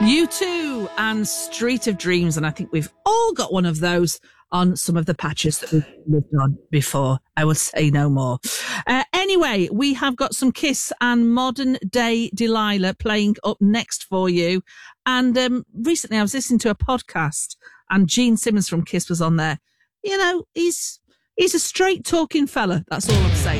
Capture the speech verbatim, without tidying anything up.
U two and Street of Dreams, and I think we've all got one of those on some of the patches that we've lived on before. I will say no more. Uh, anyway, we have got some Kiss and Modern Day Delilah playing up next for you. And um, recently I was listening to a podcast and Gene Simmons from Kiss was on there. You know, he's he's a straight talking fella. That's all I'm saying.